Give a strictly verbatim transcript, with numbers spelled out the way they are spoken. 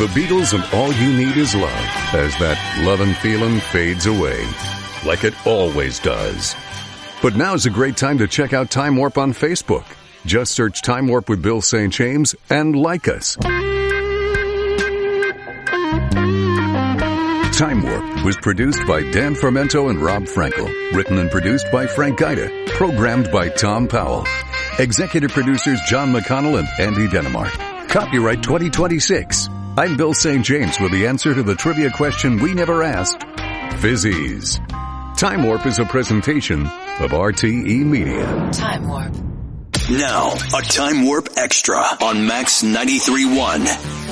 The Beatles and All You Need Is Love, as that lovin' feeling fades away, like it always does. But now's a great time to check out Time Warp on Facebook. Just search Time Warp with Bill Saint James and like us. Time Warp was produced by Dan Fermento and Rob Frankel. Written and produced by Frank Gaida. Programmed by Tom Powell. Executive producers John McConnell and Andy Denemark. Copyright twenty twenty-six. I'm Bill Saint James with the answer to the trivia question we never asked. Fizzies. Time Warp is a presentation of R T E Media. Time Warp. Now, a Time Warp Extra on Max ninety-three point one.